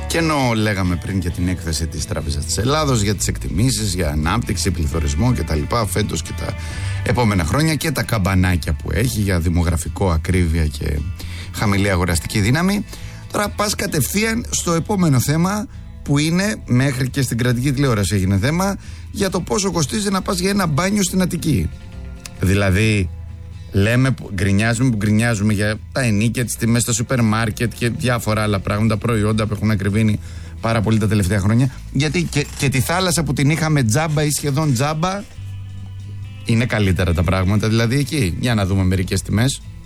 Και ενώ λέγαμε πριν για την έκθεση της Τράπεζας της Ελλάδος, για τις εκτιμήσεις, για ανάπτυξη, πληθωρισμό κτλ. Φέτος και τα επόμενα χρόνια και τα καμπανάκια που έχει για δημογραφικό, ακρίβεια και χαμηλή αγοραστική δύναμη, τώρα πας κατευθείαν στο επόμενο θέμα που είναι, μέχρι και στην κρατική τηλεόραση έγινε θέμα, για το πόσο κοστίζει να πας για ένα μπάνιο στην Αττική. Δηλαδή, γκρινιάζουμε για τα ενίκια, τις τιμές στα σούπερ μάρκετ και διάφορα άλλα πράγματα, προϊόντα που έχουν ακριβήνει πάρα πολύ τα τελευταία χρόνια. Γιατί και τη θάλασσα που την είχαμε τζάμπα ή σχεδόν τζάμπα, είναι καλύτερα τα πράγματα. Δηλαδή εκεί, για να δούμε μερικές τιμές.